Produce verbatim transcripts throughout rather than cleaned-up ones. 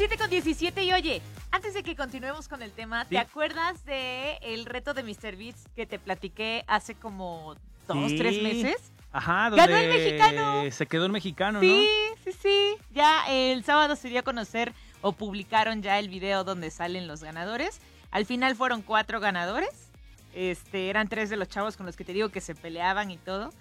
siete con diecisiete y oye, antes de que continuemos con el tema, Sí. ¿te acuerdas de el reto de míster Beats que te platiqué hace como dos, Sí. tres meses? Ajá, ¡Ganó donde el mexicano! se quedó el mexicano, Sí, ¿no? sí, sí. Ya el sábado se dio a conocer o publicaron ya el video donde salen los ganadores. Al final fueron cuatro ganadores. Este, eran tres de los chavos con los que te digo que se peleaban y todo.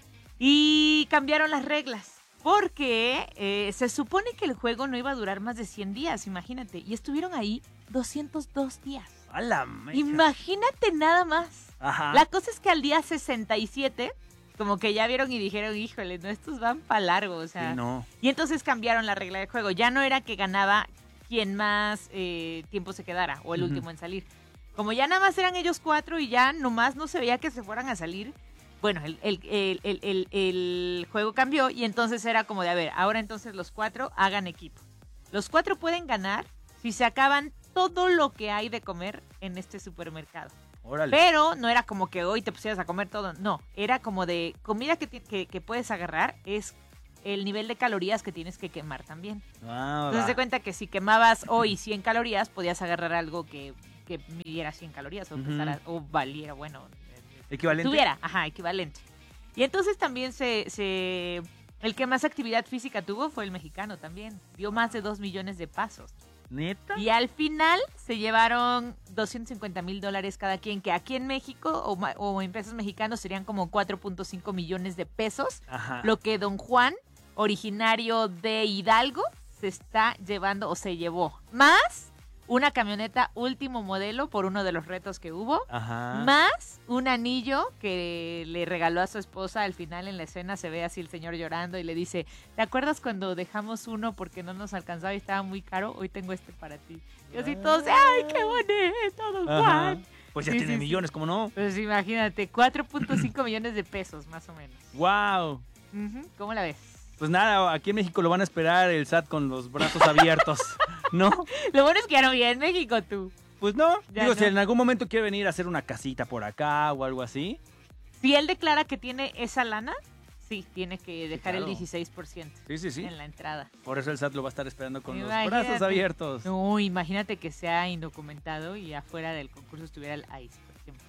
Y cambiaron las reglas. Porque eh, se supone que el juego no iba a durar más de cien días, imagínate. Y estuvieron ahí doscientos dos días. A la mecha. Imagínate nada más. Ajá. La cosa es que al día sesenta y siete, como que ya vieron y dijeron, híjole, no, estos van para largo, o sea. Sí, no. Y entonces cambiaron la regla de juego. Ya no era que ganaba quien más eh, tiempo se quedara o el Ujú. último en salir. Como ya nada más eran ellos cuatro y ya nomás no se veía que se fueran a salir, bueno, el, el, el, el, el, el juego cambió y entonces era como de, a ver, ahora entonces los cuatro hagan equipo. Los cuatro pueden ganar si se acaban todo lo que hay de comer en este supermercado. Órale. Pero no era como que hoy te pusieras a comer todo, no, era como de comida que, ti- que, que puedes agarrar es el nivel de calorías que tienes que quemar también. Ah, Entonces va. te cuenta que si quemabas hoy cien calorías, podías agarrar algo que, que midiera cien calorías o, Ujú. pesara- o valiera, bueno, ¿Equivalente? tuviera, ajá, equivalente. Y entonces también se, se, el que más actividad física tuvo fue el mexicano también, dio más de dos millones de pasos. ¿Neta? Y al final se llevaron doscientos cincuenta mil dólares cada quien, que aquí en México o, ma- o en pesos mexicanos serían como cuatro punto cinco millones de pesos. Ajá. Lo que don Juan, originario de Hidalgo, se está llevando o se llevó. Más una camioneta último modelo por uno de los retos que hubo. Ajá. Más un anillo que le regaló a su esposa. Al final en la escena se ve así el señor llorando y le dice, ¿te acuerdas cuando dejamos uno porque no nos alcanzaba y estaba muy caro? Hoy tengo este para ti. Y así todos, ¡ay, qué bonito, don Ajá. Juan! Pues ya Sí, tiene sí, sí. millones, ¿cómo no? Pues imagínate, cuatro punto cinco millones de pesos más o menos. ¡Wow! Ujú, ¿cómo la ves? Pues nada, aquí en México lo van a esperar el S A T con los brazos abiertos, ¿no? Lo bueno es que ya no vive en México tú. Pues no. Ya Digo, no. si en algún momento quiere venir a hacer una casita por acá o algo así. Si él declara que tiene esa lana, sí, tiene que dejar claro. el dieciséis por ciento Sí, sí, sí. en la entrada. Por eso el S A T lo va a estar esperando con Imagínate. los brazos abiertos. No, imagínate que sea indocumentado y afuera del concurso estuviera el I C E, por ejemplo.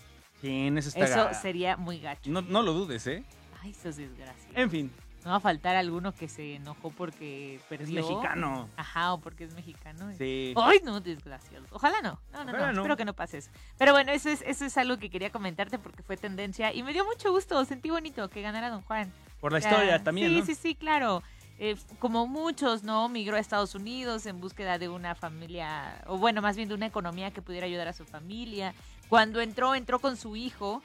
Sí, en eso está. Eso ga- sería muy gacho. No, no lo dudes, ¿eh? Ay, esos desgraciados. En fin, No va a faltar alguno que se enojó porque es perdió. mexicano. Ajá, o porque es mexicano. Sí. Ay, no, desgraciados. Ojalá no. No, no, Ojalá no. no. Espero que no pase eso. Pero bueno, eso es, eso es algo que quería comentarte porque fue tendencia y me dio mucho gusto. Sentí bonito que ganara don Juan. Por la O sea, historia también, sí, ¿no? Sí, sí, claro. Eh, como muchos, ¿no? Migró a Estados Unidos en búsqueda de una familia, o bueno, más bien de una economía que pudiera ayudar a su familia. Cuando entró, entró con su hijo,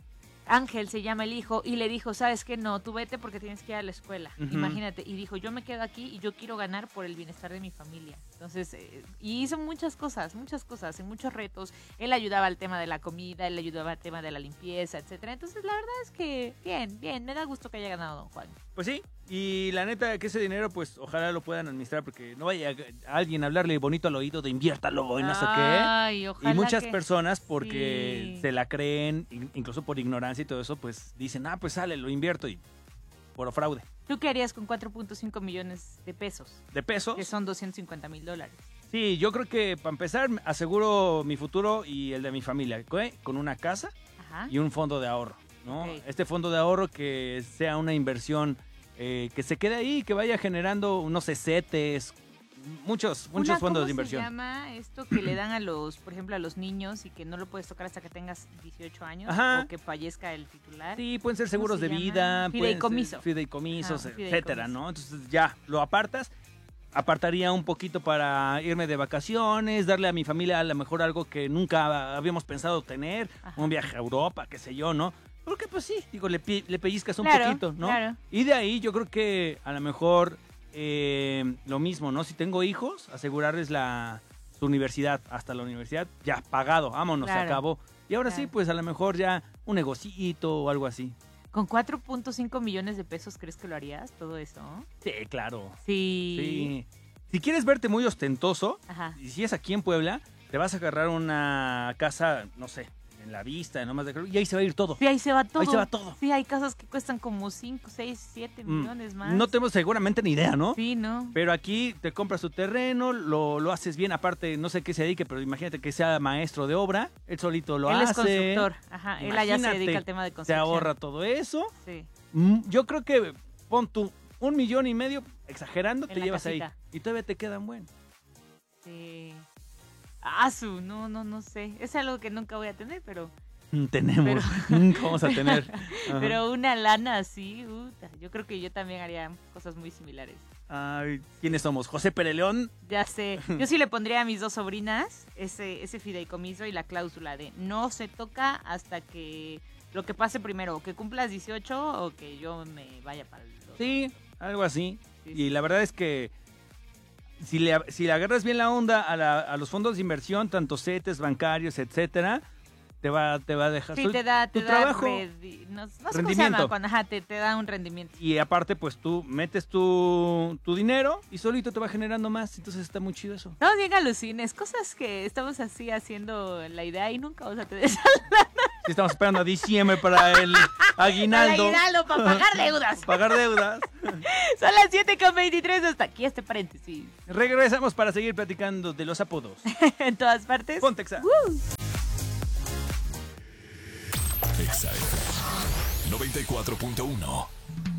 Ángel se llama el hijo, y le dijo, ¿sabes qué? No, tú vete porque tienes que ir a la escuela. Ujú. Imagínate. Y dijo, yo me quedo aquí y yo quiero ganar por el bienestar de mi familia. Entonces, eh, y hizo muchas cosas, muchas cosas, en muchos retos. Él ayudaba al tema de la comida, él ayudaba al tema de la limpieza, etcétera. Entonces, la verdad es que, bien, bien, me da gusto que haya ganado don Juan. Pues sí, y la neta que ese dinero, pues ojalá lo puedan administrar porque no vaya a alguien a hablarle bonito al oído de inviértalo y no sé qué. Ay, ojalá Y muchas que- personas porque Sí. se la creen, in- incluso por ignorancia y todo eso, pues dicen, ah, pues sale, lo invierto y por fraude. ¿Tú qué harías con cuatro punto cinco millones de pesos? ¿De pesos? Que son doscientos cincuenta mil dólares. Sí, yo creo que para empezar aseguro mi futuro y el de mi familia, ¿ok? Con una casa Ajá. y un fondo de ahorro, ¿no? Ok. Este fondo de ahorro que sea una inversión eh, que se quede ahí, que vaya generando unos cesetes, muchos, muchos Una, fondos ¿cómo de inversión. se llama esto que le dan a los, por ejemplo, a los niños y que no lo puedes tocar hasta que tengas dieciocho años Ajá. o que fallezca el titular? Sí, pueden ser ¿Cómo seguros se de llama? vida, pueden ser Fideicomiso. fideicomisos, Ajá, un etcétera, fideicomiso. ¿no? Entonces ya lo apartas, apartaría un poquito para irme de vacaciones, darle a mi familia a lo mejor algo que nunca habíamos pensado tener, Ajá. un viaje a Europa, qué sé yo, ¿no? Porque pues sí, digo, le, pi- le pellizcas un Claro, poquito, ¿no? claro. Y de ahí yo creo que a lo mejor eh, lo mismo, ¿no? Si tengo hijos, asegurarles la su universidad, hasta la universidad, ya pagado, vámonos, Claro, se acabó. Y ahora sí, claro. pues a lo mejor ya un negocito o algo así. ¿Con cuatro punto cinco millones de pesos crees que lo harías todo eso? Sí, claro. Sí. Sí. Si quieres verte muy ostentoso, Ajá. y si es aquí en Puebla, te vas a agarrar una casa, no sé, en la vista, en Lomas de Cruz, y ahí se va a ir todo. Sí, ahí se va todo. Ahí se va todo. Sí, hay casas que cuestan como cinco, seis, siete Mm, millones más. No tenemos seguramente ni idea, ¿no? Sí, ¿no? Pero aquí te compras tu terreno, lo, lo haces bien, aparte, no sé qué se dedique, pero imagínate que sea maestro de obra, él solito lo él hace. es constructor. Ajá, él allá se Imagínate, dedica al tema de Se construcción. ahorra todo eso. Sí. Mm, Yo creo que pon tú un millón y medio, exagerando, En te la llevas casita. ahí. Y todavía te quedan buenos. Sí. Ah, su, no, no, no sé. Es algo que nunca voy a tener, pero... Mm, Tenemos, Pero- nunca vamos a tener. Ajá. Pero una lana así, uta, yo creo que yo también haría cosas muy similares. Ay, ¿quiénes somos? José Pereleón. Ya sé. Yo sí le pondría a mis dos sobrinas ese, ese fideicomiso y la cláusula de no se toca hasta que lo que pase primero, o que cumplas dieciocho o que yo me vaya para el otro. Sí, algo así. Sí, Y sí. la verdad es que si le, si le agarras bien la onda a, la- a los fondos de inversión, tanto CETES, bancarios, etcétera, te va, te va a dejar Sí, su- te da, te tu da trabajo. redi- no, no sé cómo se rendimiento. llama, cuando ajá, te, te da un rendimiento. Y aparte, pues tú metes tu, tu dinero y solito te va generando más. Entonces está muy chido eso. Estamos bien alucines, cosas que estamos así haciendo la idea y nunca vamos a tener esa Sí, estamos esperando a diciembre para el aguinaldo. aguinaldo para pagar deudas. Pagar deudas. Son las siete con veintitrés, hasta aquí este paréntesis. Regresamos para seguir platicando de los apodos. En todas partes. Pontexa. Exa F M noventa y cuatro punto uno.